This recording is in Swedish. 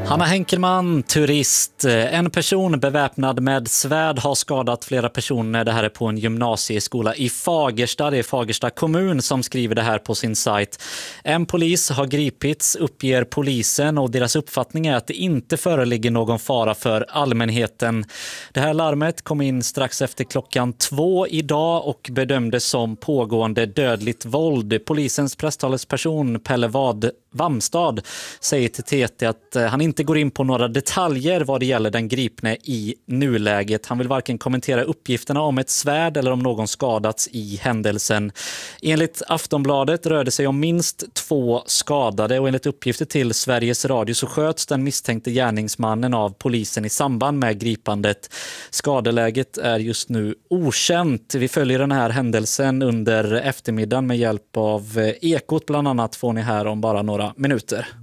Hanna Henkelman, turist. En person beväpnad med svärd har skadat flera personer. Det här är på en gymnasieskola i Fagersta. Det är Fagersta kommun som skriver det här på sin sajt. En polis har gripits, uppger polisen, och deras uppfattning är att det inte föreligger någon fara för allmänheten. Det här larmet kom in strax efter 2:00 idag och bedömdes som pågående dödligt våld. Polisens presstalesperson Pelle Wamstad säger till TT att han inte går in på några detaljer vad det gäller den gripne i nuläget. Han vill varken kommentera uppgifterna om ett svärd eller om någon skadats i händelsen. Enligt Aftonbladet rör det sig om minst 2 skadade, och enligt uppgifter till Sveriges Radio så sköts den misstänkte gärningsmannen av polisen i samband med gripandet. Skadeläget är just nu okänt. Vi följer den här händelsen under eftermiddagen med hjälp av Ekot bland annat, får ni här om bara några minuter.